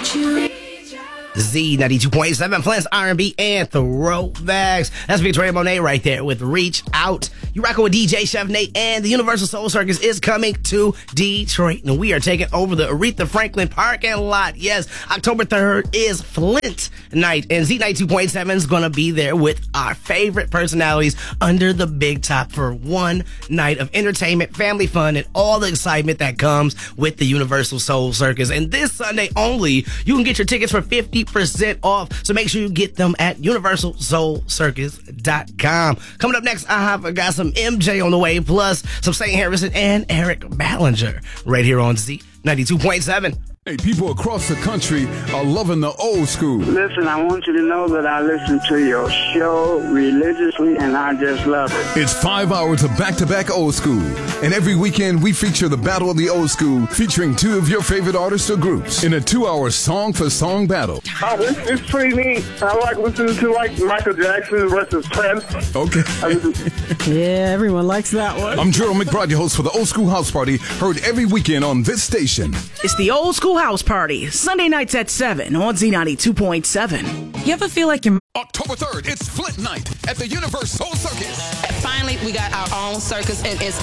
Z92.7, Flint's R&B and throwbacks. That's Victoria Monet right there with Reach Out. You rockin' with DJ Chef Nate, and the Universal Soul Circus is coming to Detroit. And we are taking over the Aretha Franklin parking lot. Yes, October 3rd is Flint night, and Z92.7 is going to be there with our favorite personalities under the big top for one night of entertainment, family fun, and all the excitement that comes with the Universal Soul Circus. And this Sunday only, you can get your tickets for 50% off. So make sure you get them at universalsoulcircus.com. Coming up next, I have got some MJ on the way, plus some St. Harrison and Eric Ballinger right here on Z92.7. Hey, people across the country are loving the old school. Listen, I want you to know that I listen to your show religiously, and I just love it. It's 5 hours of back-to-back old school. And every weekend, we feature the Battle of the Old School, featuring two of your favorite artists or groups in a 2-hour song-for-song battle. Oh, it's pretty neat. I like listening to, Michael Jackson versus Prince. Okay. Yeah, everyone likes that one. I'm Gerald McBride, your host for the Old School House Party, heard every weekend on this station. It's the Old School House Party, Sunday nights at 7 on Z92.7. You ever feel like you're... October 3rd, it's Flint Night at the Universal Circus. Finally, we got our own circus, and it's